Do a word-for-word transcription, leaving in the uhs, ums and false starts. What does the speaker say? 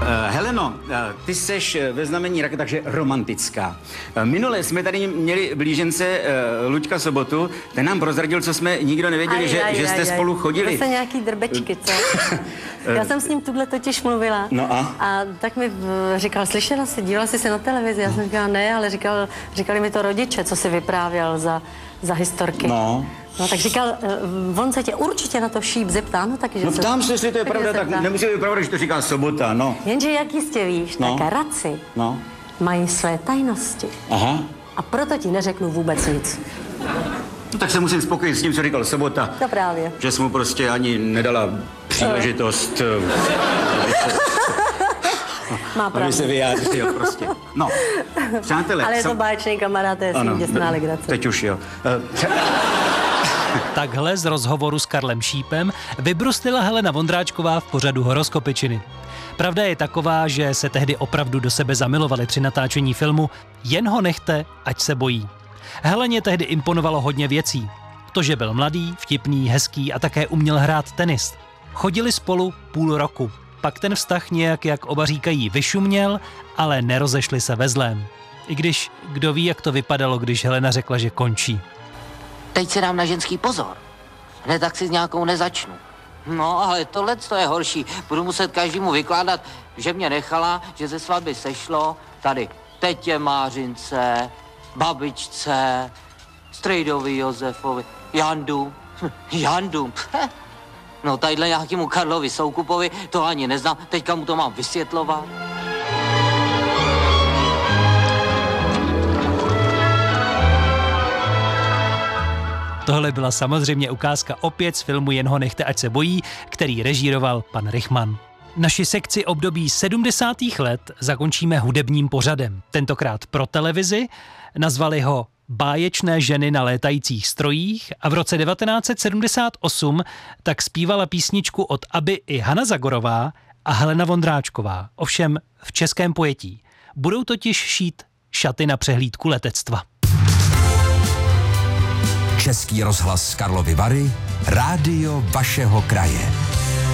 Heleno, ty seš ve znamení Raka, takže romantická. Minule jsme tady měli blížence Luďka Sobotu, ten nám prozradil, co jsme nikdo nevěděli, aj, že, aj, že jste aj, spolu chodili. Zase nějaký drbečky, co? Já jsem s ním tuhle totiž mluvila. No a? A tak mi říkal, slyšela jsi, dívala jsi se na televizi? Já jsem říkala, ne, ale říkal, říkali mi to rodiče, co si vyprávěl za, za historky. No. No tak říkal, on se tě určitě na to Šíp zeptá, no taky, že No ptám se, jestli to je pravda, tak zeptá. nemusí být pravda, že to říká Sobota, no. Jenže jak jistě víš, no. tak raci no. mají své tajnosti. Aha. A proto ti neřeknu vůbec nic. No tak se musím spokojit s tím, co říkal Sobota. To právě. Že jsi mu prostě ani nedala příležitost. Má pravdu. Aby se vyjádřil prostě. No, přátelé. Ale je to sam... báječný kamarád, to je ano, děsná legrace. Teď už jo. Takhle z rozhovoru s Karlem Šípem vybruslila Helena Vondráčková v pořadu Horoskopičiny. Pravda je taková, že se tehdy opravdu do sebe zamilovali při natáčení filmu Jen ho nechte, ať se bojí. Heleně tehdy imponovalo hodně věcí. To, že byl mladý, vtipný, hezký a také uměl hrát tenis. Chodili spolu půl roku. Pak ten vztah nějak, jak oba říkají, vyšuměl, ale nerozešli se ve zlém. I když, kdo ví, jak to vypadalo, když Helena řekla, že končí. Teď si dám na ženský pozor. Hned tak si s nějakou nezačnu. No, ale tohle to je horší. Budu muset každému vykládat, že mě nechala, že ze svatby sešlo tady tetě Mářince, babičce, strejdovi Josefovi, Jandu. Jandu. No, tadyhle nějakému Karlovi Soukupovi, to ani neznám. Teďka mu to mám vysvětlovat. Tohle byla samozřejmě ukázka opět z filmu Jen ho nechte, ať se bojí, který režíroval pan Rychman. Naši sekci období sedmdesátých let zakončíme hudebním pořadem. Tentokrát pro televizi, nazvali ho Báječné ženy na létajících strojích a v roce devatenáct set sedmdesát osm tak zpívala písničku od Abby i Hana Zagorová a Helena Vondráčková, ovšem v českém pojetí. Budou totiž šít šaty na přehlídku letectva. Český rozhlas Karlovy Vary, rádio vašeho kraje.